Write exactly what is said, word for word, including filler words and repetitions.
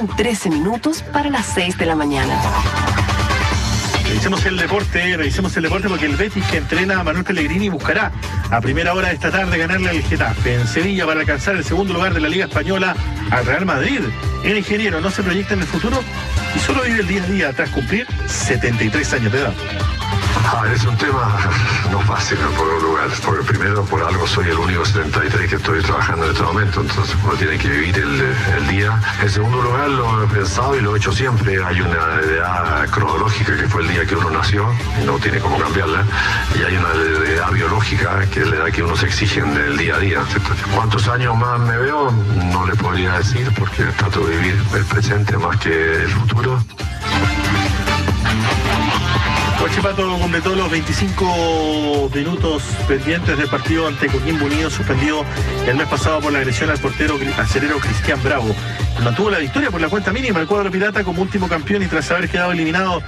Faltan trece minutos para las seis de la mañana. Revisemos el deporte, revisemos el deporte porque el Betis, que entrena a Manuel Pellegrini, buscará a primera hora de esta tarde ganarle al Getafe en Sevilla para alcanzar el segundo lugar de la Liga Española al Real Madrid. El ingeniero no se proyecta en el futuro y solo vive el día a día tras cumplir setenta y tres años de edad. Ah, es un tema no fácil por un lugar, porque primero por algo soy el único setenta y tres que estoy trabajando en este momento, entonces uno tiene que vivir el, el día. En segundo lugar lo he pensado y lo he hecho siempre, hay una edad cronológica que fue el día que uno nació, y no tiene cómo cambiarla, y hay una edad biológica que es la edad que uno se exige en el día a día. ¿Cuántos años más me veo? No le podría decir porque trato de vivir el presente más que el futuro. Huachipato completó los veinticinco minutos pendientes del partido ante Coquimbo Unido, suspendido el mes pasado por la agresión al portero acerero Cristian Bravo. Mantuvo la victoria por la cuenta mínima el cuadro pirata como último campeón y tras haber quedado eliminado